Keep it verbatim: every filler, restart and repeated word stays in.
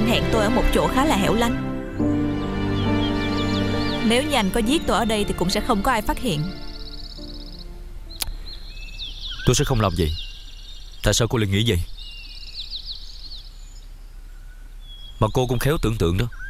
anh hẹn tôi ở một chỗ khá là hẻo lánh. Nếu như anh có giết tôi ở đây thì cũng sẽ không có ai phát hiện. Tôi sẽ không làm gì. Tại sao cô lại nghĩ vậy? Mà cô cũng khéo tưởng tượng đó.